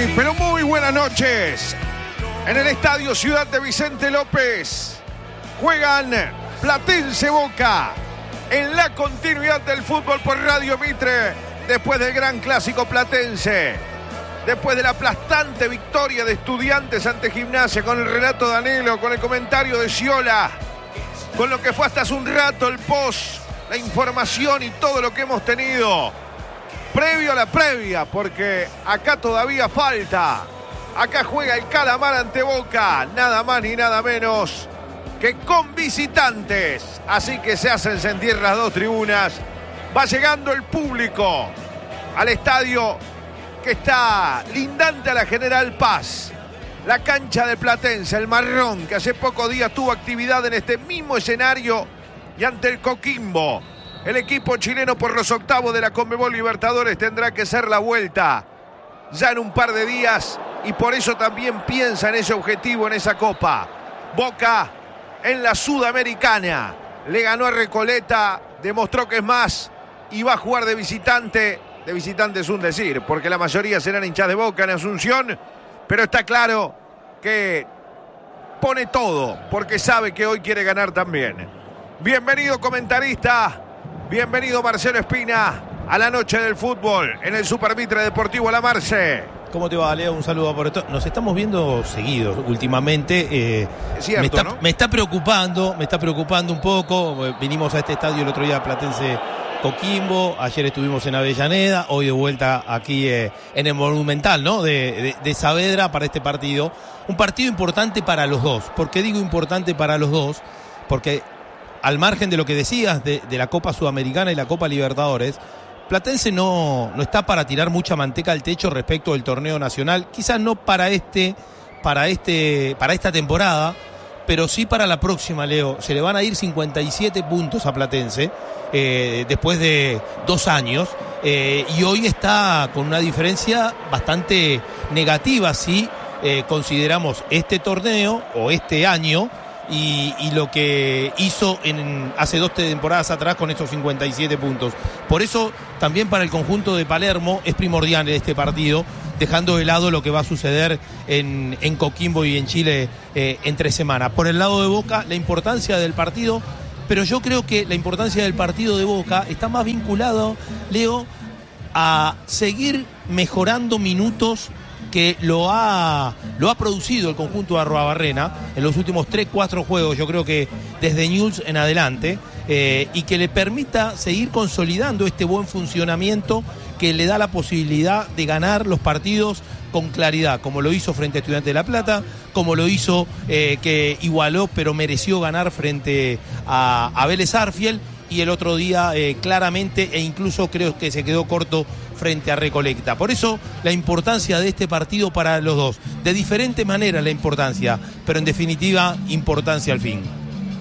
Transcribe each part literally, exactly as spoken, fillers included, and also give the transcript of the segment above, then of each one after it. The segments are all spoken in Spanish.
Muy, pero muy buenas noches. En el estadio Ciudad de Vicente López juegan Platense Boca en la continuidad del fútbol por Radio Mitre, después del gran clásico platense, después de la aplastante victoria de Estudiantes ante Gimnasia, con el relato de Anhelo, con el comentario de Sciola, con lo que fue hasta hace un rato el post, la información y todo lo que hemos tenido previo a la previa, porque acá todavía falta. Acá juega el Calamar ante Boca, nada más ni nada menos que con visitantes. Así que se hacen sentir las dos tribunas. Va llegando el público al estadio que está lindante a la General Paz. La cancha de Platense, el marrón, que hace pocos días tuvo actividad en este mismo escenario y ante el Coquimbo. El equipo chileno por los octavos de la Conmebol Libertadores tendrá que hacer la vuelta ya en un par de días y por eso también piensa en ese objetivo, en esa copa. Boca en la Sudamericana le ganó a Recoleta, demostró que es más y va a jugar de visitante. De visitante es un decir, porque la mayoría serán hinchas de Boca en Asunción, pero está claro que pone todo porque sabe que hoy quiere ganar también. Bienvenido comentarista. Bienvenido Marcelo Espina a la noche del fútbol en el Super Mitre Deportivo La Marce. ¿Cómo te va, Leo? Un saludo por esto. Nos estamos viendo seguidos últimamente. Eh, es cierto, me está, ¿no? Me está preocupando, me está preocupando un poco. Vinimos a este estadio el otro día, Platense Coquimbo. Ayer estuvimos en Avellaneda. Hoy de vuelta aquí eh, en el Monumental, ¿no? De, de, de Saavedra para este partido. Un partido importante para los dos. ¿Por qué digo importante para los dos? Porque al margen de lo que decías de, de la Copa Sudamericana y la Copa Libertadores, Platense no, no está para tirar mucha manteca al techo respecto del torneo nacional, quizás no para este, para este, para esta temporada, pero sí para la próxima, Leo. Se le van a ir cincuenta y siete puntos a Platense eh, después de dos años eh, y hoy está con una diferencia bastante negativa si eh, consideramos este torneo o este año. Y, y lo que hizo en, hace dos temporadas atrás con estos cincuenta y siete puntos. Por eso también para el conjunto de Palermo es primordial este partido, dejando de lado lo que va a suceder en, en Coquimbo y en Chile eh, entre semana. Por el lado de Boca, la importancia del partido, pero yo creo que la importancia del partido de Boca está más vinculado, Leo, a seguir mejorando minutos que lo ha, lo ha producido el conjunto de Arruabarrena en los últimos tres, cuatro juegos, yo creo que desde Newell's en adelante, eh, y que le permita seguir consolidando este buen funcionamiento que le da la posibilidad de ganar los partidos con claridad, como lo hizo frente a Estudiantes de La Plata, como lo hizo eh, que igualó pero mereció ganar frente a, a Vélez Arfiel, y el otro día eh, claramente, e incluso creo que se quedó corto frente a Recoleta. Por eso la importancia de este partido para los dos. De diferente manera la importancia, pero en definitiva importancia al fin.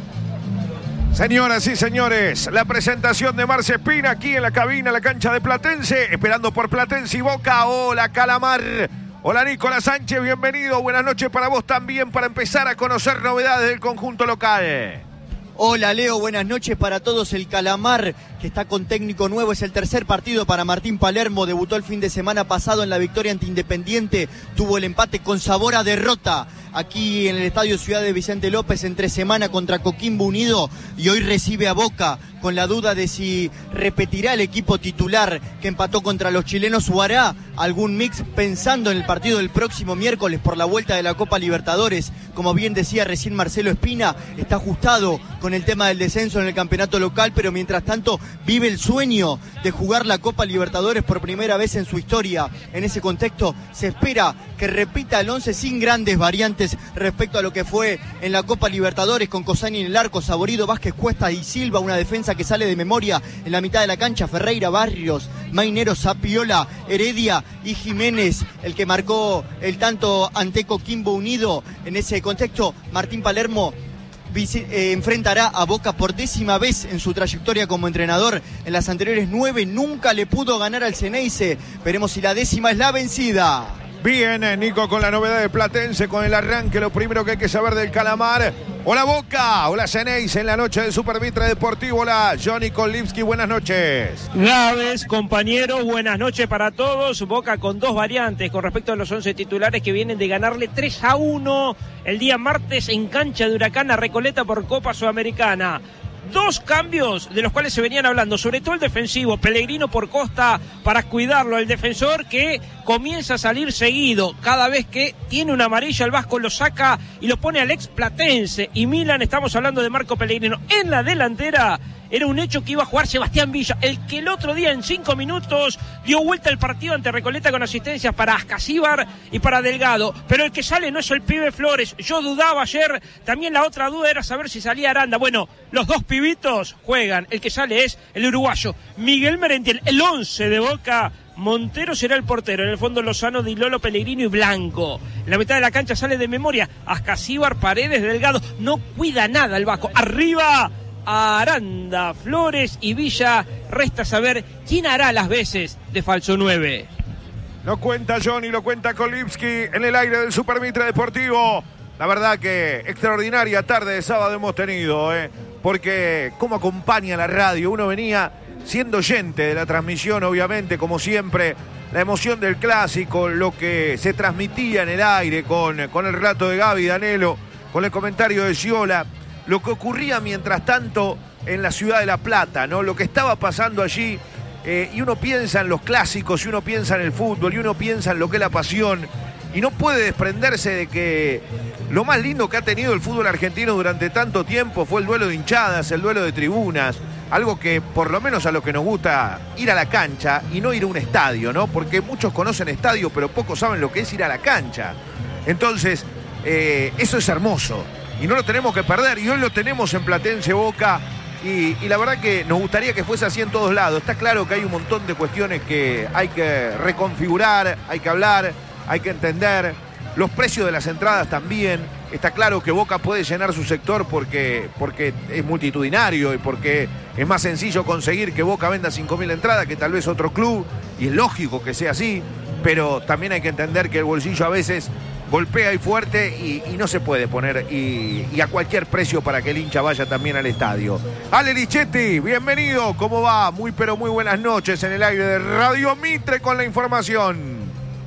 Señoras y señores, la presentación de Marce Espina aquí en la cabina, la cancha de Platense, esperando por Platense y Boca. Hola Calamar, hola Nicolás Sánchez, bienvenido, buenas noches para vos también, para empezar a conocer novedades del conjunto local. Hola Leo, buenas noches para todos. El Calamar, que está con técnico nuevo, es el tercer partido para Martín Palermo. Debutó el fin de semana pasado en la victoria ante Independiente, tuvo el empate con sabor a derrota aquí en el estadio Ciudad de Vicente López entre semana contra Coquimbo Unido, y hoy recibe a Boca con la duda de si repetirá el equipo titular que empató contra los chilenos o hará algún mix pensando en el partido del próximo miércoles por la vuelta de la Copa Libertadores. Como bien decía recién Marcelo Espina, está ajustado con el tema del descenso en el campeonato local, pero mientras tanto vive el sueño de jugar la Copa Libertadores por primera vez en su historia. En ese contexto se espera que repita el once sin grandes variantes respecto a lo que fue en la Copa Libertadores, con Cosani en el arco, Saborido, Vázquez, Cuesta y Silva, una defensa que sale de memoria en la mitad de la cancha, Ferreira, Barrios, Mainero, Zapiola, Heredia y Jiménez, el que marcó el tanto ante Coquimbo Unido. En ese contexto, Martín Palermo Eh, enfrentará a Boca por décima vez en su trayectoria como entrenador. En las anteriores nueve nunca le pudo ganar al Ceneice. Veremos si la décima es la vencida. Bien, Nico, con la novedad de Platense, con el arranque, lo primero que hay que saber del Calamar. Hola Boca, hola Ceneis en la noche de Super Mitre Deportivo. Hola Johnny Kolipski, buenas noches. Gávez, compañeros, buenas noches para todos. Boca con dos variantes con respecto a los once titulares que vienen de ganarle tres a uno el día martes en cancha de Huracán a Recoleta por Copa Sudamericana. Dos cambios de los cuales se venían hablando, sobre todo el defensivo, Pellegrino por Costa para cuidarlo, el defensor que comienza a salir seguido, cada vez que tiene una amarilla el Vasco lo saca y lo pone al ex Platense, y Milan, estamos hablando de Marco Pellegrino. En la delantera era un hecho que iba a jugar Sebastián Villa, el que el otro día en cinco minutos dio vuelta el partido ante Recoleta con asistencias para Ascasíbar y para Delgado, pero el que sale no es el pibe Flores. Yo dudaba ayer, también la otra duda era saber si salía Aranda. Bueno, los dos pibitos juegan, el que sale es el uruguayo Miguel Merentiel, el once de Boca. Montero será el portero, en el fondo Lozano, Di Lolo, Pellegrino y Blanco. En la mitad de la cancha sale de memoria Ascasíbar, Paredes, Delgado, no cuida nada el Vasco. Arriba Aranda, Flores y Villa. Resta saber quién hará las veces de falso nueve. Lo cuenta Johnny, lo cuenta Kolipski en el aire del Super Mitre Deportivo. La verdad que extraordinaria tarde de sábado hemos tenido, ¿eh? Porque cómo acompaña la radio. Uno venía siendo oyente de la transmisión, obviamente, como siempre, la emoción del clásico, lo que se transmitía en el aire con, con el relato de Gaby Danelo, con el comentario de Giola, lo que ocurría mientras tanto en la ciudad de La Plata, ¿no? Lo que estaba pasando allí, eh, y uno piensa en los clásicos, y uno piensa en el fútbol, y uno piensa en lo que es la pasión, y no puede desprenderse de que lo más lindo que ha tenido el fútbol argentino durante tanto tiempo fue el duelo de hinchadas, el duelo de tribunas, algo que por lo menos a lo que nos gusta ir a la cancha y no ir a un estadio, ¿no? Porque muchos conocen estadio, pero pocos saben lo que es ir a la cancha. Entonces, eh, eso es hermoso. Y no lo tenemos que perder, y hoy lo tenemos en Platense Boca, y, y la verdad que nos gustaría que fuese así en todos lados. Está claro que hay un montón de cuestiones que hay que reconfigurar, hay que hablar, hay que entender. Los precios de las entradas también. Está claro que Boca puede llenar su sector porque, porque es multitudinario y porque es más sencillo conseguir que Boca venda cinco mil entradas que tal vez otro club, y es lógico que sea así, pero también hay que entender que el bolsillo a veces golpea y fuerte y, y no se puede poner y, y a cualquier precio para que el hincha vaya también al estadio. Ale Lichetti, bienvenido, ¿cómo va? Muy pero muy buenas noches en el aire de Radio Mitre con la información.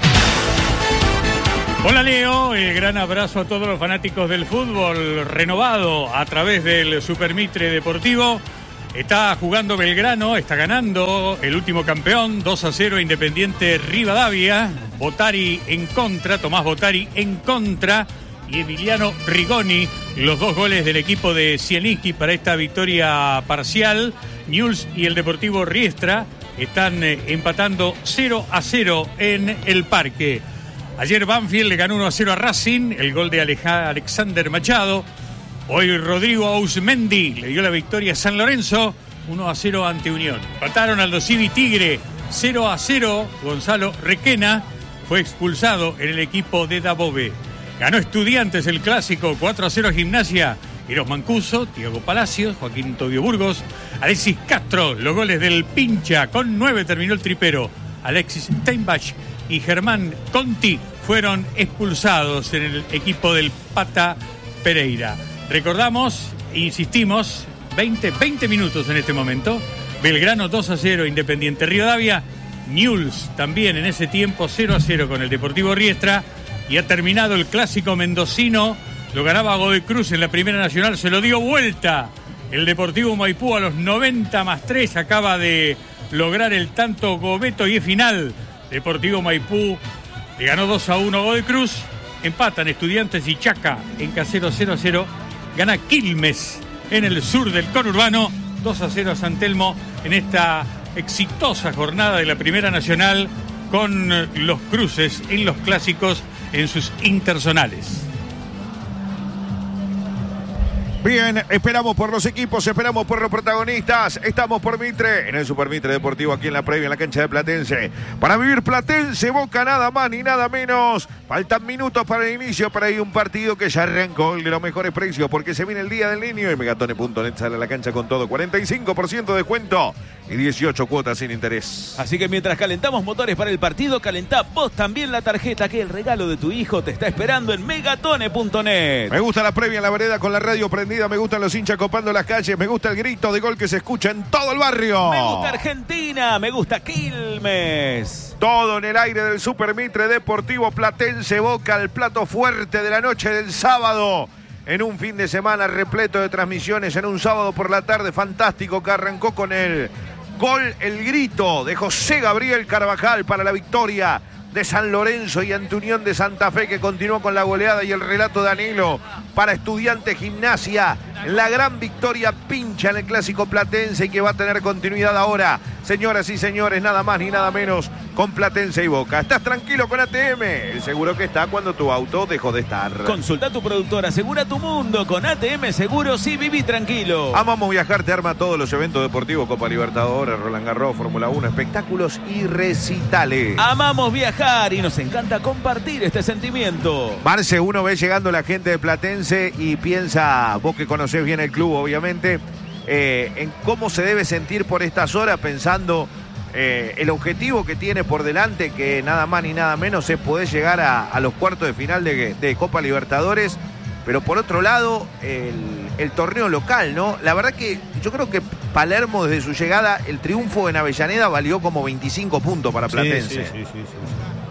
Hola Leo, el gran abrazo a todos los fanáticos del fútbol renovado a través del Super Mitre Deportivo. Está jugando Belgrano, está ganando el último campeón, dos a cero Independiente Rivadavia. Botari en contra, Tomás Botari en contra y Emiliano Rigoni, los dos goles del equipo de Zielinski para esta victoria parcial. Newell's y el Deportivo Riestra están empatando cero a cero en el Parque. Ayer Banfield le ganó uno a cero a Racing, el gol de Aleja, Alexander Machado. Hoy Rodrigo Ausmendi le dio la victoria a San Lorenzo, uno a cero ante Unión. Empataron Aldo Civi Tigre, cero a cero. Gonzalo Requena fue expulsado en el equipo de Dabove. Ganó Estudiantes el clásico, cuatro a cero a Gimnasia. Eros Mancuso, Tiago Palacios, Joaquín Todio Burgos, Alexis Castro, los goles del Pincha. Con nueve terminó el tripero. Alexis Steinbach y Germán Conti fueron expulsados en el equipo del Pata Pereira. Recordamos, insistimos, veinte, veinte minutos en este momento. Belgrano dos a cero, Independiente Rivadavia. Newell's también en ese tiempo cero a cero con el Deportivo Riestra. Y ha terminado el clásico mendocino. Lo ganaba Godoy Cruz en la Primera Nacional, se lo dio vuelta. El Deportivo Maipú a los noventa más tres acaba de lograr el tanto Gobeto y es final. Deportivo Maipú le ganó dos a uno a Godoy Cruz. Empatan Estudiantes y Chaca en Casero cero a cero. Gana Quilmes en el sur del conurbano dos a cero a San Telmo en esta exitosa jornada de la Primera Nacional con los cruces en los clásicos en sus interzonales. Bien, esperamos por los equipos, esperamos por los protagonistas. Estamos por Mitre, en el Super Mitre Deportivo, aquí en la previa, en la cancha de Platense. Para vivir Platense, Boca, nada más ni nada menos. Faltan minutos para el inicio, para ir un partido que ya arrancó, el de los mejores precios, porque se viene el Día del Niño y Megatone punto net sale a la cancha con todo. cuarenta y cinco por ciento de descuento y dieciocho cuotas sin interés. Así que mientras calentamos motores para el partido, calentá vos también la tarjeta, que el regalo de tu hijo te está esperando en Megatone punto net. Me gusta la previa en la vereda con la radio prendida, me gustan los hinchas copando las calles, me gusta el grito de gol que se escucha en todo el barrio. Me gusta Argentina, me gusta Quilmes. Todo en el aire del Super Mitre Deportivo Platense Boca, el plato fuerte de la noche del sábado. En un fin de semana repleto de transmisiones, en un sábado por la tarde fantástico que arrancó con el gol, el grito de José Gabriel Carvajal para la victoria de San Lorenzo y ante Unión de Santa Fe, que continuó con la goleada, y el relato de Danilo para Estudiantes Gimnasia, la gran victoria pincha en el clásico platense y que va a tener continuidad ahora, señoras y señores, nada más ni nada menos con Platense y Boca. ¿Estás tranquilo con A T M? El seguro que está cuando tu auto dejó de estar. Consulta a tu productora, asegura tu mundo con A T M Seguros y viví tranquilo. Amamos Viajar te arma todos los eventos deportivos, Copa Libertadores, Roland Garros, Fórmula uno, espectáculos y recitales. Amamos viajar y nos encanta compartir este sentimiento. Marce, uno ve llegando la gente de Platense y piensa, vos que conocés bien el club obviamente, eh, en cómo se debe sentir por estas horas, pensando eh, el objetivo que tiene por delante, que nada más ni nada menos es poder llegar a, a los cuartos de final de, de Copa Libertadores, pero por otro lado el, el torneo local, ¿no? La verdad que yo creo que Palermo desde su llegada, el triunfo en Avellaneda valió como veinticinco puntos para Platense. Sí, sí, sí, sí, sí.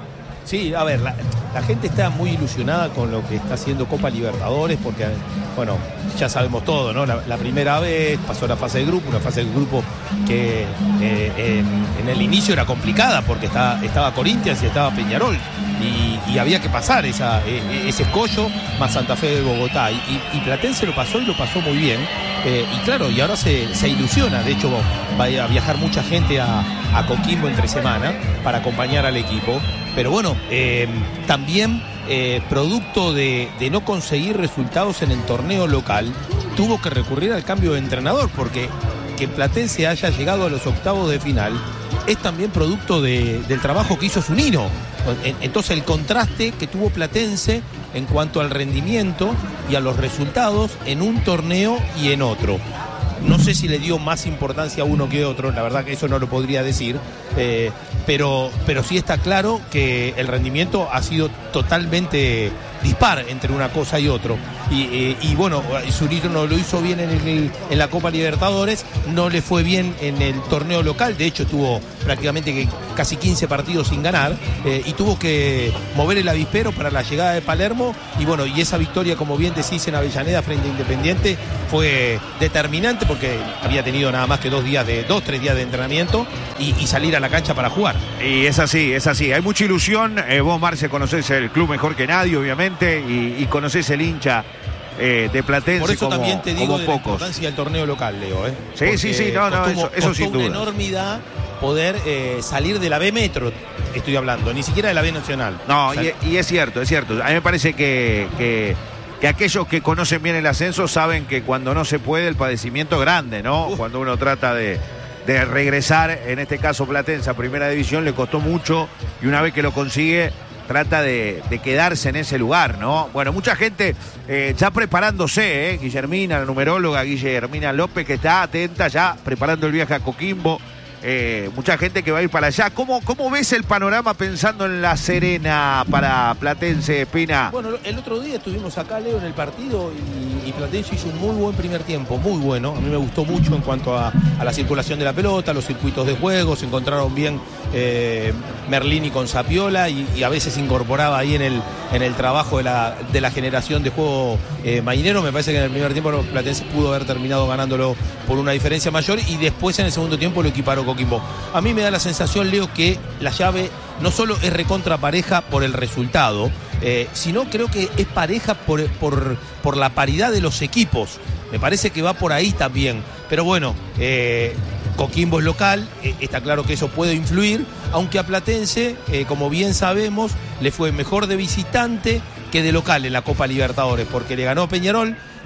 Sí, a ver, la, la gente está muy ilusionada con lo que está haciendo Copa Libertadores, porque, bueno, ya sabemos todo, ¿no? La, la primera vez pasó la fase de grupo, una fase de grupo que eh, en, en el inicio era complicada, porque estaba, estaba Corinthians y estaba Peñarol, y, y había que pasar esa, ese escollo, más Santa Fe de Bogotá, y, y, y Platense lo pasó y lo pasó muy bien, eh, y claro, y ahora se, se ilusiona. De hecho va a viajar mucha gente a, a Coquimbo entre semana para acompañar al equipo. Pero bueno, eh, también eh, producto de, de no conseguir resultados en el torneo local, tuvo que recurrir al cambio de entrenador, porque que Platense haya llegado a los octavos de final es también producto de, del trabajo que hizo Zunino. Entonces el contraste que tuvo Platense en cuanto al rendimiento y a los resultados en un torneo y en otro. No sé si le dio más importancia a uno que a otro, la verdad que eso no lo podría decir, eh, pero, pero sí está claro que el rendimiento ha sido totalmente dispar entre una cosa y otro. Y, eh, y bueno, Zunino no lo hizo bien en, el, en la Copa Libertadores, no le fue bien en el torneo local, de hecho tuvo prácticamente que casi quince partidos sin ganar, eh, y tuvo que mover el avispero para la llegada de Palermo, y bueno, y esa victoria, como bien decís, en Avellaneda frente a Independiente fue determinante, porque había tenido nada más que dos días de dos, tres días de entrenamiento y, y salir a la cancha para jugar. Y es así, es así, hay mucha ilusión. eh, vos, Marce, conocés el club mejor que nadie, obviamente, y, y conocés el hincha eh, de Platense. Por eso como, también te digo de la pocos. importancia del torneo local, Leo, ¿eh? Sí, Porque sí, sí, no, no, costó, eso, eso costó sin duda. una enormidad poder eh, salir de la B Metro, estoy hablando, ni siquiera de la B Nacional. No, o sea, y, y es cierto, es cierto. A mí me parece que, que, que aquellos que conocen bien el ascenso saben que cuando no se puede, el padecimiento es grande, ¿no? Uh. Cuando uno trata de, de regresar, en este caso Platense, a Primera División, le costó mucho, y una vez que lo consigue, trata de, de quedarse en ese lugar, ¿no? Bueno, mucha gente eh, ya preparándose, ¿eh? Guillermina, la numeróloga Guillermina López, que está atenta ya, preparando el viaje a Coquimbo. Eh, mucha gente que va a ir para allá. ¿Cómo, ¿Cómo ves el panorama pensando en La Serena para Platense, Pina? Bueno, el otro día estuvimos acá, Leo, en el partido, y, y Platense hizo un muy buen primer tiempo, muy bueno. A mí me gustó mucho en cuanto a, a la circulación de la pelota, los circuitos de juego, se encontraron bien eh, Merlini con Sapiola, y, y a veces incorporaba ahí en el, en el trabajo de la, de la generación de juego eh, Mainero. Me parece que en el primer tiempo Platense pudo haber terminado ganándolo por una diferencia mayor, y después en el segundo tiempo lo equiparó Coquimbo. A mí me da la sensación, Leo, que la llave no solo es recontra pareja por el resultado, eh, sino creo que es pareja por, por, por la paridad de los equipos. Me parece que va por ahí también. Pero bueno, eh, Coquimbo es local, eh, está claro que eso puede influir, aunque a Platense, eh, como bien sabemos, le fue mejor de visitante que de local en la Copa Libertadores, porque le ganó a Peñarol,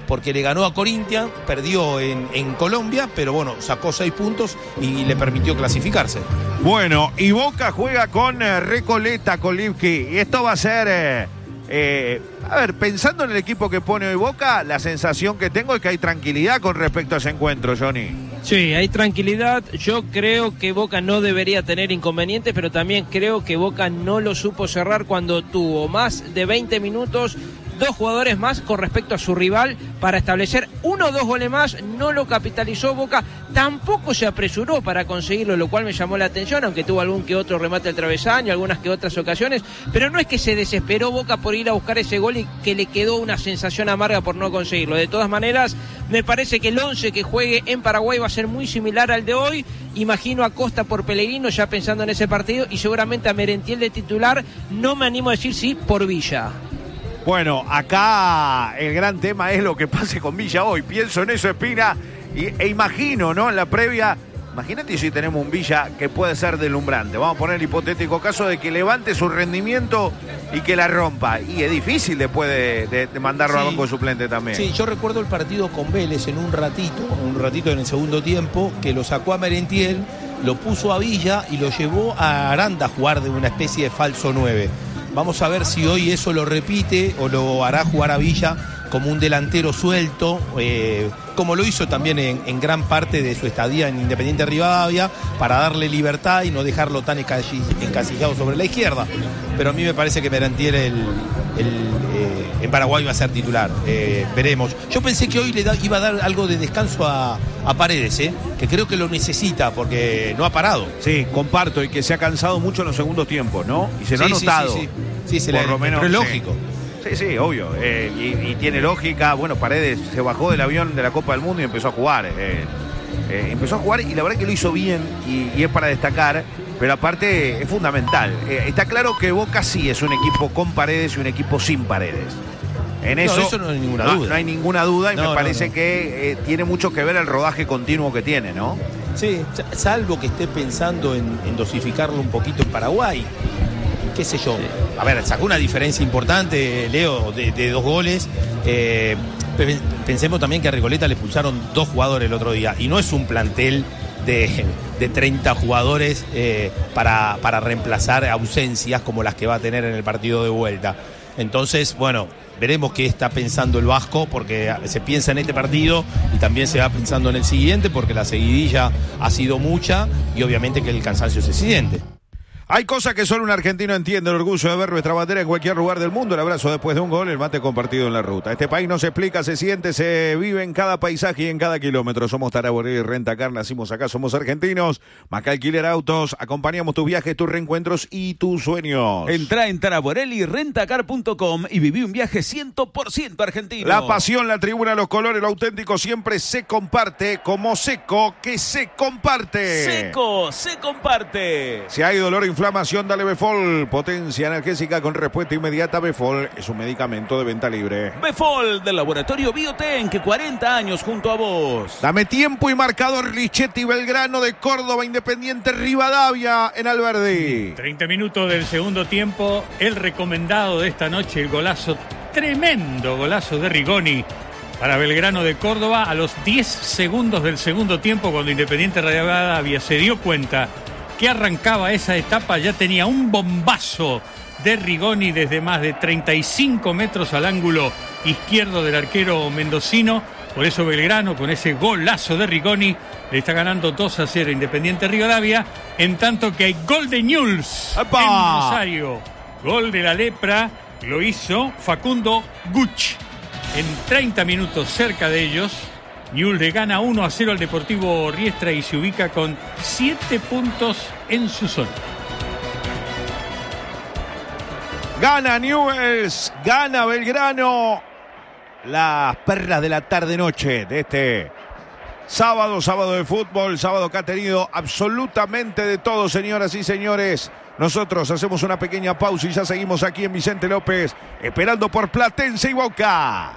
porque le ganó a Corinthians, perdió en, en Colombia, pero bueno, sacó seis puntos y le permitió clasificarse. Bueno, y Boca juega con eh, Recoleta, Kolivki, y esto va a ser... Eh, eh, a ver, pensando en el equipo que pone hoy Boca, la sensación que tengo es que hay tranquilidad con respecto a ese encuentro, Johnny. Sí, hay tranquilidad. Yo creo que Boca no debería tener inconvenientes, pero también creo que Boca no lo supo cerrar cuando tuvo más de veinte minutos, dos jugadores más con respecto a su rival para establecer uno o dos goles más. No lo capitalizó Boca, tampoco se apresuró para conseguirlo, lo cual me llamó la atención, aunque tuvo algún que otro remate al travesaño, algunas que otras ocasiones, pero no es que se desesperó Boca por ir a buscar ese gol y que le quedó una sensación amarga por no conseguirlo. De todas maneras, me parece que el once que juegue en Paraguay va a ser muy similar al de hoy. Imagino a Costa por Pellegrino ya pensando en ese partido y seguramente a Merentiel de titular. No me animo a decir sí por Villa. Bueno, acá el gran tema es lo que pase con Villa hoy. Pienso en eso, Espina, y, e imagino, ¿no? En la previa, imagínate si tenemos un Villa que puede ser deslumbrante. Vamos a poner el hipotético caso de que levante su rendimiento y que la rompa. Y es difícil después de, de, de mandarlo Sí. a banco suplente también. Sí, yo recuerdo el partido con Vélez en un ratito, un ratito en el segundo tiempo, que lo sacó a Merentiel, lo puso a Villa y lo llevó a Aranda a jugar de una especie de falso nueve. Vamos a ver si hoy eso lo repite o lo hará jugar a Villa como un delantero suelto, eh, como lo hizo también en, en gran parte de su estadía en Independiente Rivadavia, para darle libertad y no dejarlo tan encasillado sobre la izquierda. Pero a mí me parece que Merentiel el, el, eh, en Paraguay va a ser titular. Eh, veremos. Yo pensé que hoy le da, iba a dar algo de descanso a, a Paredes, eh, que creo que lo necesita porque no ha parado. Sí, comparto, y que se ha cansado mucho en los segundos tiempos, ¿no? Y se lo Sí, ha sí, notado. sí, sí. Sí, se Por le, lo menos, pero es sí. lógico. Sí, sí, obvio. Eh, y, y tiene lógica. Bueno, Paredes se bajó del avión de la Copa del Mundo y empezó a jugar. Eh, eh, empezó a jugar y la verdad que lo hizo bien y, y es para destacar. Pero aparte es fundamental. Eh, está claro que Boca sí es un equipo con Paredes y un equipo sin Paredes. En eso, no, eso no hay ninguna no, duda. No hay ninguna duda y No, me no, parece no. que eh, tiene mucho que ver el rodaje continuo que tiene, ¿no? Sí, salvo que esté pensando en, en dosificarlo un poquito en Paraguay. Qué sé yo. A ver, sacó una diferencia importante, Leo, de, de dos goles. Eh, pensemos también que a Recoleta le expulsaron dos jugadores el otro día. Y no es un plantel de, de treinta jugadores eh, para, para reemplazar ausencias como las que va a tener en el partido de vuelta. Entonces, bueno, veremos qué está pensando el Vasco, porque se piensa en este partido y también se va pensando en el siguiente, porque la seguidilla ha sido mucha y obviamente que el cansancio se siente. Hay cosas que solo un argentino entiende, el orgullo de ver nuestra bandera en cualquier lugar del mundo, el abrazo después de un gol, el mate compartido en la ruta. Este país no se explica, se siente, se vive en cada paisaje y en cada kilómetro. Somos Taraboré y Rentacar, nacimos acá, somos argentinos. Maca Alquiler Autos, acompañamos tus viajes, tus reencuentros y tus sueños. Entrá en taraborelli rentacar punto com y viví un viaje cien por ciento argentino. La pasión, la tribuna, los colores, lo auténtico siempre se comparte, como Seco, que se comparte. Seco, se comparte. Si hay dolor o inflamación, dale Befol, potencia analgésica con respuesta inmediata. Befol es un medicamento de venta libre. Befol, del laboratorio Bioten, que cuarenta años junto a vos. Dame tiempo y marcador. Lichetti, Belgrano de Córdoba, Independiente Rivadavia en Alberdi. treinta minutos del segundo tiempo, el recomendado de esta noche, el golazo, tremendo golazo de Rigoni para Belgrano de Córdoba a los diez segundos del segundo tiempo, cuando Independiente Rivadavia se dio cuenta que arrancaba esa etapa, ya tenía un bombazo de Rigoni desde más de treinta y cinco metros al ángulo izquierdo del arquero mendocino. Por eso Belgrano, con ese golazo de Rigoni, le está ganando dos a cero Independiente Rivadavia, en tanto que hay gol de Newell's en Rosario. Gol de la Lepra, lo hizo Facundo Guch. En treinta minutos cerca de ellos, Newell's le gana uno a cero al Deportivo Riestra y se ubica con siete puntos en su zona. Gana Newell's, gana Belgrano. Las perlas de la tarde-noche de este sábado, sábado de fútbol, sábado que ha tenido absolutamente de todo, señoras y señores. Nosotros hacemos una pequeña pausa y ya seguimos aquí en Vicente López, esperando por Platense y Boca.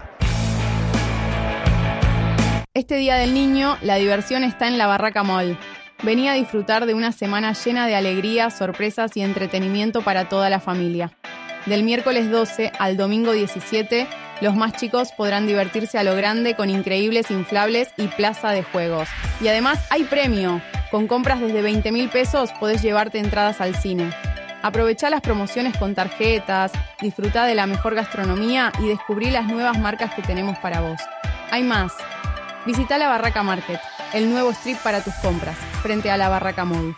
Este Día del Niño, la diversión está en la Barraca Mall. Vení a disfrutar de una semana llena de alegría, sorpresas y entretenimiento para toda la familia. Del miércoles doce al domingo diecisiete, los más chicos podrán divertirse a lo grande con increíbles inflables y plaza de juegos. Y además hay premio. Con compras desde veinte mil pesos podés llevarte entradas al cine. Aprovechá las promociones con tarjetas, disfrutá de la mejor gastronomía y descubrí las nuevas marcas que tenemos para vos. Hay más. Visitá la Barraca Market, el nuevo strip para tus compras, frente a la Barraca Mall.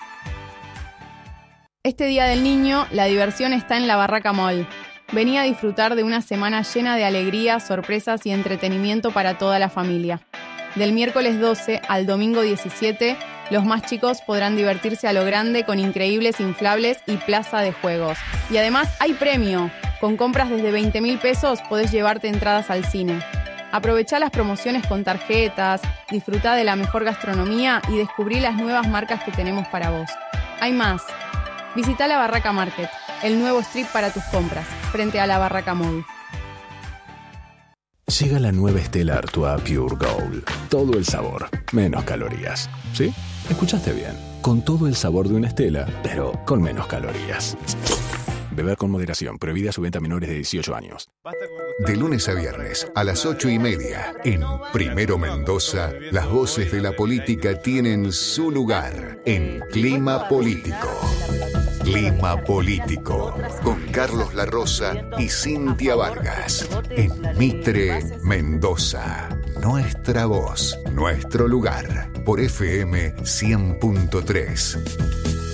Este Día del Niño, la diversión está en la Barraca Mall. Vení a disfrutar de una semana llena de alegría, sorpresas y entretenimiento para toda la familia. Del miércoles doce al domingo diecisiete, los más chicos podrán divertirse a lo grande con increíbles inflables y plaza de juegos. Y además hay premio. Con compras desde veinte mil pesos podés llevarte entradas al cine. Aprovechá las promociones con tarjetas, disfrutá de la mejor gastronomía y descubrí las nuevas marcas que tenemos para vos. Hay más. Visitá la Barraca Market, el nuevo strip para tus compras, frente a la Barraca Mall. Llega la nueva Stella Artois Pure Gold. Todo el sabor, menos calorías. ¿Sí? Escuchaste bien. Con todo el sabor de una Stella, pero con menos calorías. Beber con moderación. Prohibida su venta a menores de dieciocho años. De lunes a viernes a las ocho y media, en Primero Mendoza, las voces de la política tienen su lugar en Clima Político. Clima Político, con Carlos La Rosa y Cintia Vargas, en Mitre, Mendoza. Nuestra voz, nuestro lugar, por F M cien punto tres.